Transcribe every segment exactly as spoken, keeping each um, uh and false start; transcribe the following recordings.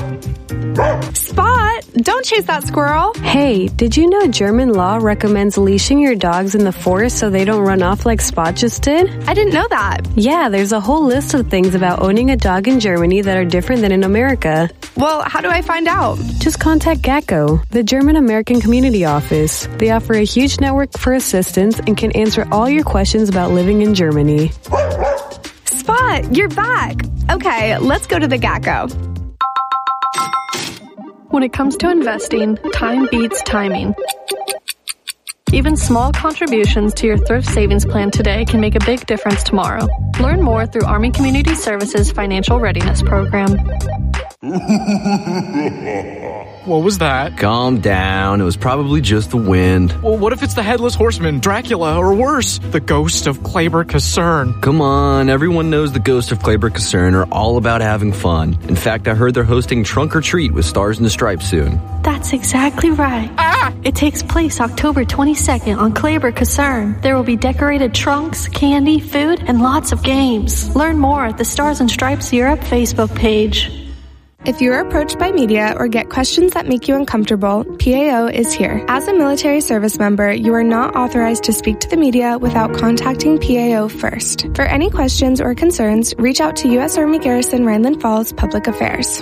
Spot, don't chase that squirrel. Hey, did you know German law recommends leashing your dogs in the forest so they don't run off like Spot just did? I didn't know that. Yeah, there's a whole list of things about owning a dog in Germany that are different than in America. Well, how do I find out? Just contact GACKO, the German American Community Office. They offer a huge network for assistance and can answer all your questions about living in Germany. Spot, you're back. Okay, let's go to the GACKO. When it comes to investing, time beats timing. Even small contributions to your thrift savings plan today can make a big difference tomorrow. Learn more through Army Community Services Financial Readiness Program. What was that? Calm down. It was probably just the wind. Well, what if it's the Headless Horseman, Dracula, or worse, the ghost of Kleber Kasern? Come on, everyone knows the ghost of Kleber Kasern are all about having fun. In fact, I heard they're hosting Trunk or Treat with Stars in the Stripes soon. That's exactly right. Ah! It takes place October twenty-second on Kleber Kasern. There will be decorated trunks, candy, food, and lots of games. Learn more at the Stars and Stripes Europe Facebook page. If you are approached by media or get questions that make you uncomfortable, P A O is here. As a military service member, you are not authorized to speak to the media without contacting P A O first. For any questions or concerns, reach out to U S Army Garrison Rhineland Falls Public Affairs.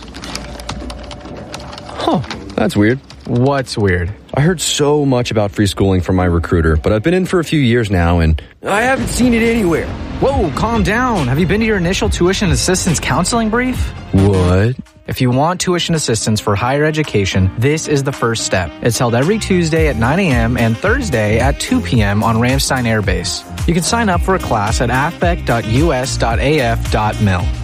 Huh, that's weird. What's weird? I heard so much about free schooling from my recruiter, but I've been in for a few years now, and I haven't seen it anywhere. Whoa, calm down. Have you been to your initial tuition assistance counseling brief? What? If you want tuition assistance for higher education, this is the first step. It's held every Tuesday at nine a.m. and Thursday at two p.m. on Ramstein Air Base. You can sign up for a class at a f b e c dot u s dot a f dot mil.